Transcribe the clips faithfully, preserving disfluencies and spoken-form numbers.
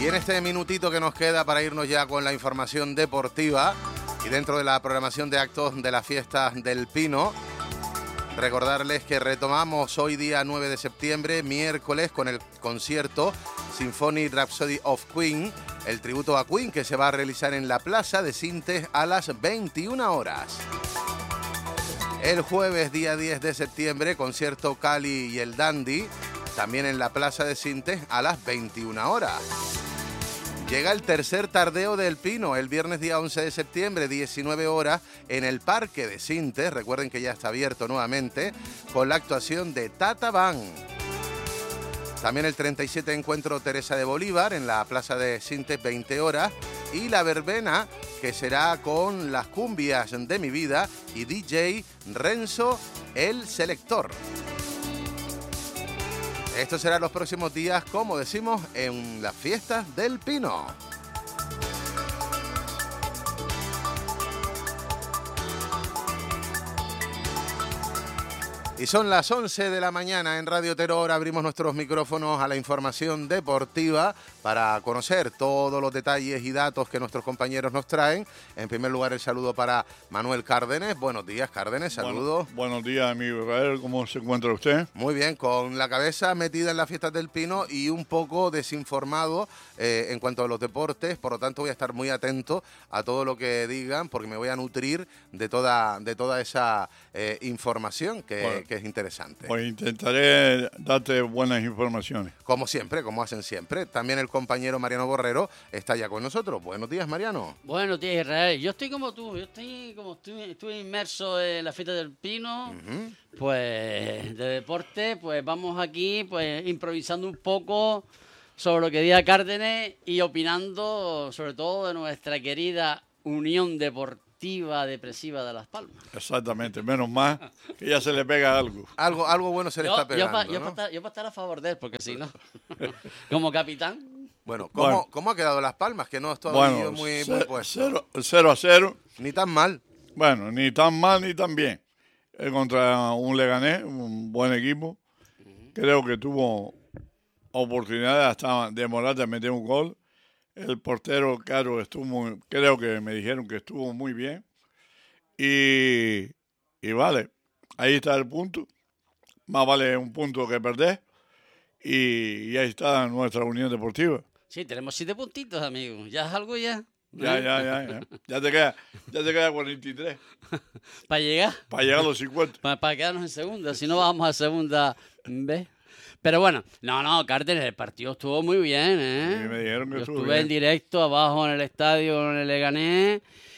Y en este minutito que nos queda para irnos ya con la información deportiva y dentro de la programación de actos de la fiesta del Pino, recordarles que retomamos hoy día nueve de septiembre, miércoles, con el concierto Symphonic Rhapsody of Queen, el tributo a Queen que se va a realizar en la Plaza de Sintes a las veintiuna horas. El jueves, día diez de septiembre, concierto Cali y el Dandy, también en la Plaza de Sintes a las veintiuna horas. Llega el tercer tardeo del Pino, el viernes día once de septiembre, diecinueve horas, en el Parque de Sintes. Recuerden que ya está abierto nuevamente, con la actuación de Tata Ban. También el treinta y siete encuentro Teresa de Bolívar, en la Plaza de Sintes, veinte horas. Y la verbena, que será con las cumbias de mi vida y D J Renzo, el selector. Esto será los próximos días, como decimos, en las fiestas del Pino. Y son las once de la mañana en Radio Terror. Abrimos nuestros micrófonos a la información deportiva para conocer todos los detalles y datos que nuestros compañeros nos traen. En primer lugar, el saludo para Manuel Cárdenes. Buenos días, Cárdenes, saludos. Bueno, buenos días, amigo Israel. ¿Cómo se encuentra usted? Muy bien, con la cabeza metida en las fiestas del Pino y un poco desinformado eh, en cuanto a los deportes. Por lo tanto, voy a estar muy atento a todo lo que digan, porque me voy a nutrir de toda, de toda esa eh, información que, bueno, que es interesante. Pues intentaré darte buenas informaciones. Como siempre, como hacen siempre. También el compañero Mariano Borrero está ya con nosotros. Buenos días, Mariano. Buenos días, Israel. Yo estoy como tú, yo estoy como tú, estuve inmerso en la fiesta del Pino, uh-huh. Pues de deporte, pues vamos aquí pues improvisando un poco sobre lo que diga Cárdenes y opinando sobre todo de nuestra querida Unión Deportiva Depresiva de Las Palmas. Exactamente, menos mal que ya se le pega algo. Algo, algo bueno se le yo, está pegando, yo pa, ¿no? Yo para estar, yo pa estar a favor de él, porque si no, como capitán... Bueno, ¿cómo, bueno, ¿cómo ha quedado Las Palmas? Que no es todavía bueno, muy, ce- muy puesto. Cero, cero a cero. Ni tan mal. Bueno, ni tan mal ni tan bien. Eh, contra un Leganés, un buen equipo. Creo que tuvo oportunidades hasta de Morata de meter un gol. El portero, Caro, estuvo muy, creo que me dijeron que estuvo muy bien. Y, y vale, ahí está el punto. Más vale un punto que perder. Y, y ahí está nuestra Unión Deportiva. Sí, tenemos siete puntitos, amigo. ¿Ya es algo ya? Ya, ya, ya, ya. Ya te queda, ya te queda cuarenta y tres. ¿Para llegar? Para llegar a los cincuenta. Para, para quedarnos en segunda. Si no, vamos a segunda B. Pero bueno, no, no, Cárdenes, el partido estuvo muy bien, ¿eh? Sí, me dijeron que Yo estuvo estuve bien. en directo abajo en el estadio, en el Leganés.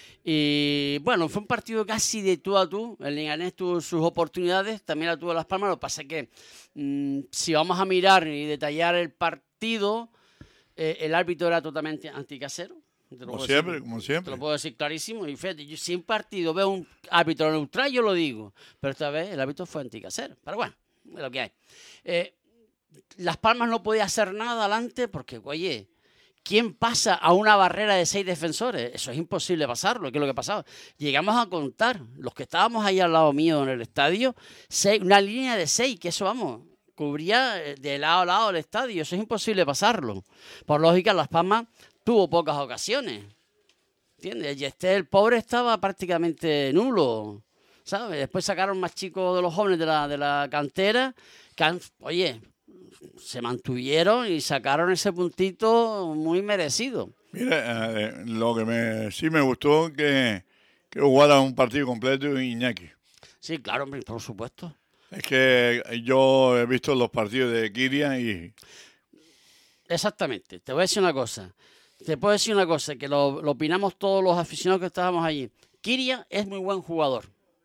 Y bueno, fue un partido casi de tú a tú. El Leganés tuvo sus oportunidades, también la tuvo Las Palmas. Lo que pasa es que mmm, si vamos a mirar y detallar el partido, eh, el árbitro era totalmente anticasero. Como siempre, decir, como siempre. Te lo puedo decir clarísimo. Y fíjate, yo, si en partido veo un árbitro neutral, yo lo digo. Pero esta vez el árbitro fue anticasero. Pero bueno, es lo que hay. Eh, Las Palmas no podía hacer nada adelante porque, oye, ¿quién pasa a una barrera de seis defensores? Eso es imposible pasarlo, que es lo que pasaba. Llegamos a contar, los que estábamos ahí al lado mío en el estadio, seis, una línea de seis, que eso, vamos, cubría de lado a lado el estadio. Eso es imposible pasarlo. Por lógica, Las Palmas tuvo pocas ocasiones. ¿Entiendes? Y este, el pobre estaba prácticamente nulo, ¿sabes? Después sacaron más chicos de los jóvenes de la, de la cantera, que han, oye, se mantuvieron y sacaron ese puntito muy merecido. Mira, eh, lo que me, sí me gustó que, que jugara un partido completo Iñaki. Sí, claro, por supuesto. Es que yo he visto los partidos de Kiria y... Exactamente. Te voy a decir una cosa. Te puedo decir una cosa, que lo, lo opinamos todos los aficionados que estábamos allí. Kiria es muy buen jugador.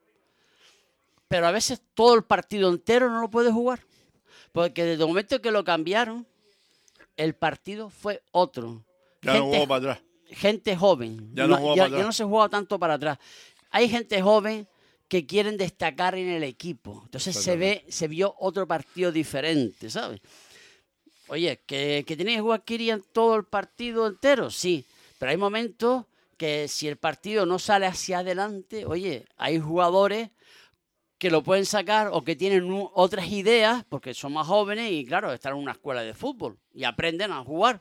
Pero a veces todo el partido entero no lo puede jugar. Porque desde el momento que lo cambiaron, el partido fue otro. Ya gente, no jugó para atrás. Gente joven. Ya no, no, ya, ya no se juega tanto para atrás. Hay gente joven que quieren destacar en el equipo. Entonces se ve, se vio otro partido diferente, ¿sabes? Oye, ¿que, que tiene que jugar Kirian todo el partido entero? Sí, pero hay momentos que si el partido no sale hacia adelante, oye, hay jugadores que lo pueden sacar o que tienen u- otras ideas porque son más jóvenes y, claro, están en una escuela de fútbol y aprenden a jugar.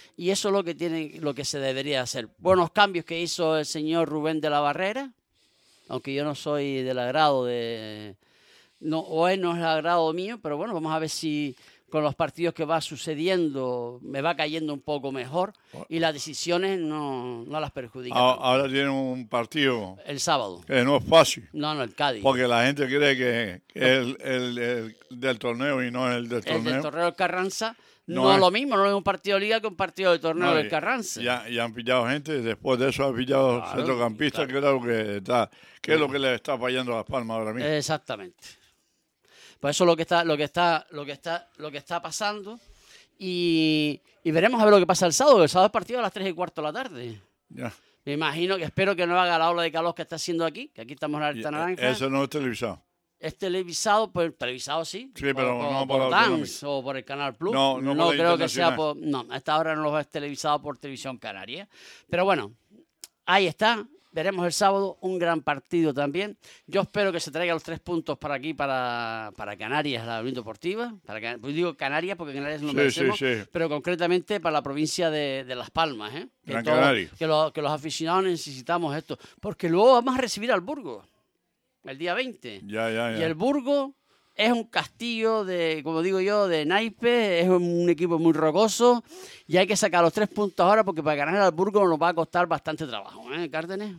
y eso es lo que tiene, lo que se debería hacer. Buenos cambios que hizo el señor Rubén de la Barrera, aunque yo no soy del agrado de... No, o él no es el agrado mío, pero bueno, vamos a ver si con los partidos que va sucediendo me va cayendo un poco mejor y las decisiones no, no las perjudican. Ahora, ahora tienen un partido el sábado. Que no es fácil. No, no, el Cádiz. Porque la gente cree que, que es el, el, el del torneo y no es el del torneo. El del torneo del Carranza no, no es es lo mismo, no es un partido de liga que un partido del torneo no, del y, Carranza. Ya, ya han pillado gente, después de eso han pillado claro, centrocampistas, claro. que es lo que está, que es lo que le está fallando a Las Palmas ahora mismo. Exactamente. Pues eso es lo que está, lo que está, lo que está, lo que está pasando. Y, y veremos a ver lo que pasa el sábado. El sábado es partido a las tres y cuarto de la tarde. Ya. Me imagino que espero que no haga la ola de calor que está haciendo aquí, que aquí estamos en la Alta Naranja. Eso no es televisado. Es televisado, pues televisado sí. Sí, pero por, no por, por, por Dance o por el Canal Plus. No, no, no por creo que sea por... No, a esta hora no lo es televisado por Televisión Canaria. Pero bueno, ahí está. Veremos el sábado un gran partido también. Yo espero que se traigan los tres puntos para aquí, para, para Canarias, la Unión Deportiva. Para, pues digo Canarias porque Canarias no lo merecemos, sí, sí. pero concretamente para la provincia de, de Las Palmas. ¿eh? Que, Gran todo, Canaria. que, lo, que los aficionados necesitamos esto. Porque luego vamos a recibir al Burgos el día veinte. Ya, ya, ya. Y el Burgos es un castillo de, como digo yo, de naipe, es un equipo muy rocoso y hay que sacar los tres puntos ahora porque para ganar al Burgos nos va a costar bastante trabajo, ¿eh, Cárdenas?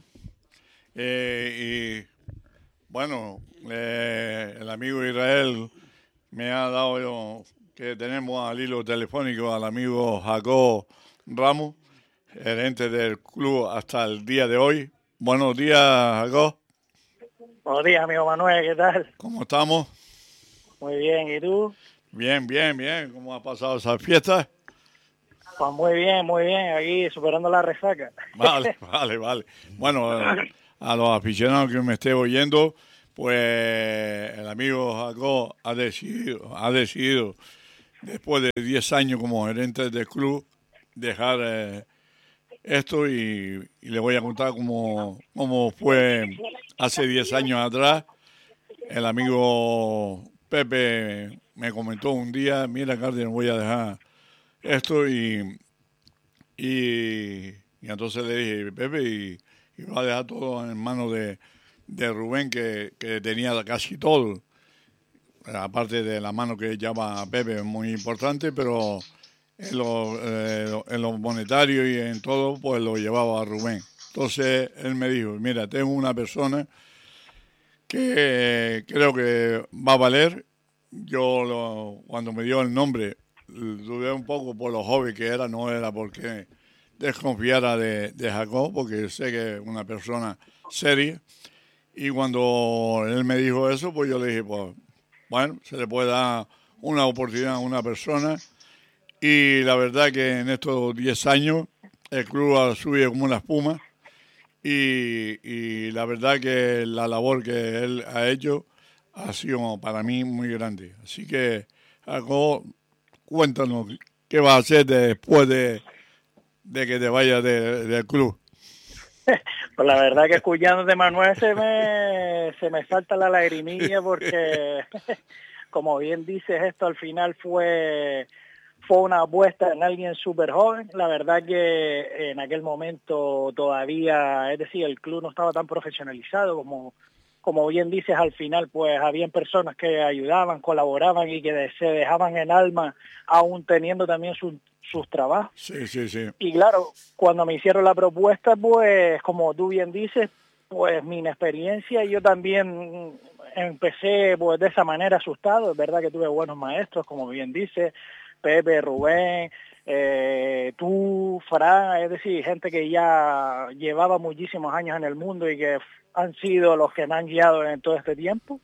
Eh, y bueno, eh, el amigo Israel me ha dado yo, que tenemos al hilo telefónico al amigo Jacob Ramos, gerente del club hasta el día de hoy. Buenos días, Jacob. Buenos días, amigo Manuel, ¿qué tal? ¿Cómo estamos? Muy bien, ¿y tú? Bien, bien, bien. ¿Cómo ha pasado esa fiesta? Pues muy bien, muy bien, aquí superando la resaca. Vale, vale, vale. Bueno, a los aficionados que me esté oyendo, pues el amigo Jacob ha decidido, ha decidido después de diez años como gerente del club, dejar eh, esto y, y le voy a contar cómo, cómo fue hace diez años atrás. El amigo Pepe me comentó un día, mira, Cárdenas, voy a dejar esto y, y, y entonces le dije, Pepe, y, y va a dejar todo en manos de, de Rubén, que, que tenía casi todo. Aparte de la mano que llama a Pepe, es muy importante, pero en lo, eh, en lo monetario y en todo, pues lo llevaba a Rubén. Entonces él me dijo, mira, tengo una persona que creo que va a valer. Yo lo, cuando me dio el nombre dudé un poco por lo joven que era, no era porque desconfiara de, de Jacob, porque sé que es una persona seria. Y cuando él me dijo eso, pues yo le dije, pues bueno, se le puede dar una oportunidad a una persona. Y la verdad que en estos diez años el club ha subido como una espuma. Y, y la verdad que la labor que él ha hecho ha sido para mí muy grande. Así que, Jacob, cuéntanos qué vas a hacer después de, de que te vayas de, del club. Pues la verdad que escuchándote, Manuel, se me, se me salta la lagrimilla porque, como bien dices, esto al final fue... Fue una apuesta en alguien súper joven. La verdad que en aquel momento todavía, es decir, el club no estaba tan profesionalizado como, como bien dices, al final pues habían personas que ayudaban, colaboraban y que se dejaban en alma aún teniendo también su, sus trabajos. Sí, sí, sí. Y claro, cuando me hicieron la propuesta, pues como tú bien dices, pues mi inexperiencia, yo también empecé pues de esa manera asustado. Es verdad que tuve buenos maestros, como bien dices, Pepe, Rubén, eh, tú, Fran, es decir, gente que ya llevaba muchísimos años en el mundo y que han sido los que me han guiado en todo este tiempo.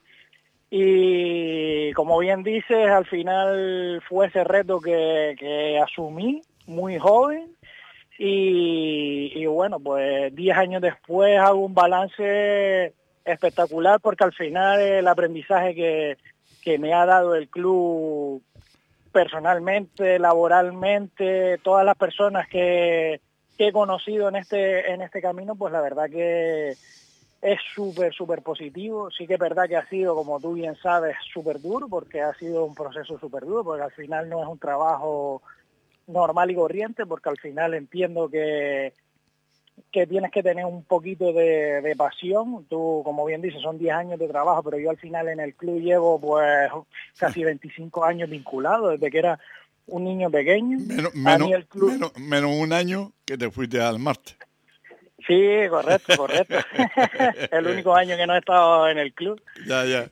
Y como bien dices, al final fue ese reto que, que asumí muy joven y, y bueno, pues diez años después hago un balance espectacular porque al final el aprendizaje que, que me ha dado el club personalmente, laboralmente, todas las personas que, que he conocido en este en este camino, pues la verdad que es súper, súper positivo. Sí que es verdad que ha sido, como tú bien sabes, súper duro, porque ha sido un proceso súper duro, porque al final no es un trabajo normal y corriente, porque al final entiendo que que tienes que tener un poquito de, de pasión. Tú, como bien dices, son diez años de trabajo, pero yo al final en el club llevo pues casi veinticinco años vinculado, desde que era un niño pequeño. Menos, A menos, mí el club... menos, menos un año que te fuiste al Marte. Sí, correcto, correcto. El único año que no he estado en el club. Ya, ya.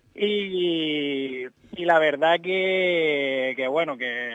Y, y la verdad que, que bueno, que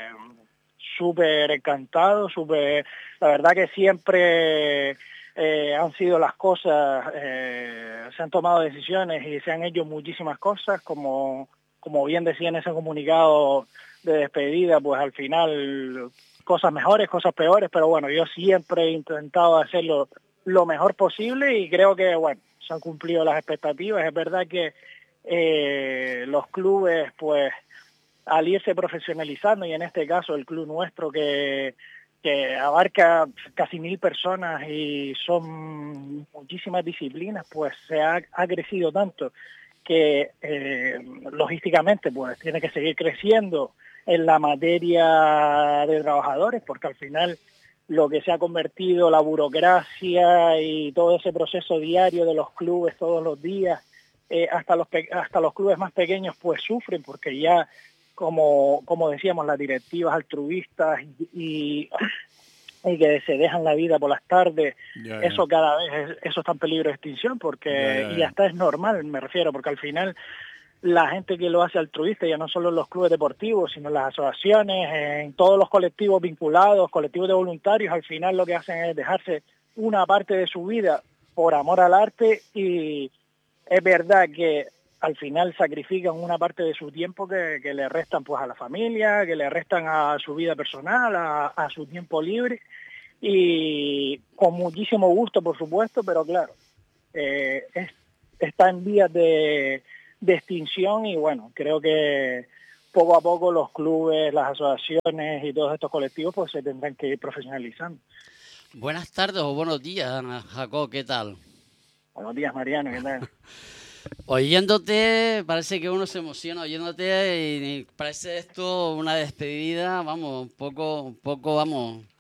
súper encantado, súper... La verdad que siempre eh, han sido las cosas, eh, se han tomado decisiones y se han hecho muchísimas cosas, como, como bien decía en ese comunicado de despedida, pues al final cosas mejores, cosas peores, pero bueno, yo siempre he intentado hacerlo lo mejor posible y creo que, bueno, se han cumplido las expectativas. Es verdad que eh, los clubes, pues, al irse profesionalizando, y en este caso el club nuestro que, que abarca casi mil personas y son muchísimas disciplinas, pues se ha, ha crecido tanto que eh, logísticamente pues tiene que seguir creciendo en la materia de trabajadores, porque al final lo que se ha convertido la burocracia y todo ese proceso diario de los clubes todos los días, eh, hasta los hasta los clubes más pequeños pues sufren, porque ya como como decíamos, las directivas altruistas y, y que se dejan la vida por las tardes, ya, ya. eso cada vez eso está en peligro de extinción, porque ya, ya, ya. y hasta es normal, me refiero, porque al final la gente que lo hace altruista, ya no solo en los clubes deportivos, sino en las asociaciones, en todos los colectivos vinculados, colectivos de voluntarios, al final lo que hacen es dejarse una parte de su vida por amor al arte, y es verdad que al final sacrifican una parte de su tiempo que, que le restan pues a la familia, que le restan a su vida personal, a, a su tiempo libre, y con muchísimo gusto, por supuesto, pero claro, eh, es, está en vías de de extinción, y bueno, creo que poco a poco los clubes, las asociaciones y todos estos colectivos pues se tendrán que ir profesionalizando. Buenas tardes o buenos días, Ana Jacob, ¿qué tal? Buenos días, Mariano, ¿qué tal? Oyéndote, parece que uno se emociona oyéndote y parece esto una despedida, vamos, un poco, un poco, vamos,